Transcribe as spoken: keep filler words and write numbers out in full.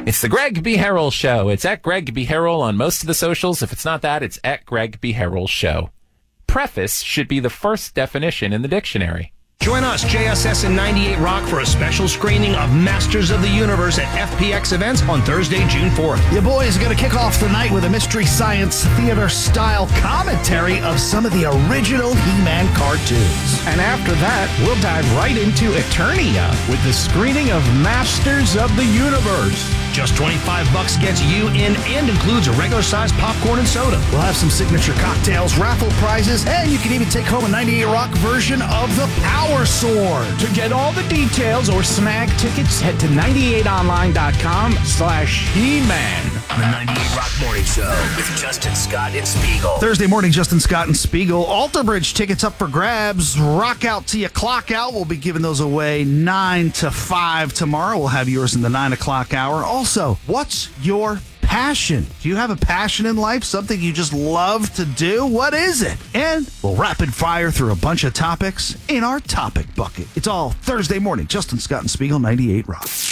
It's the Greg B. Harrell Show. It's at Greg B. Harrell on most of the socials. If it's not that, it's at Greg B. Harrell Show. Preface should be the first definition in the dictionary. Join us, J S S and ninety-eight Rock, for a special screening of Masters of the Universe at F P X Events on Thursday, June fourth. Your boys are going to kick off the night with a Mystery Science Theater-style commentary of some of the original He-Man cartoons. And after that, we'll dive right into Eternia with the screening of Masters of the Universe. Just twenty-five bucks gets you in and includes a regular-sized popcorn and soda. We'll have some signature cocktails, raffle prizes, and you can even take home a ninety-eight Rock version of the Power Sword. To get all the details or snag tickets, head to ninety-eight online dot com slash He-Man. The ninety-eight Rock Morning Show with Justin Scott and Spiegel. Thursday morning, Justin Scott and Spiegel. Alter Bridge tickets up for grabs. Rock out till you clock out. We'll be giving those away nine to five tomorrow. We'll have yours in the nine o'clock hour. Also, what's your passion? Do you have a passion in life? Something you just love to do? What is it? And we'll rapid fire through a bunch of topics in our topic bucket. It's all Thursday morning. Justin Scott and Spiegel, ninety-eight Rock.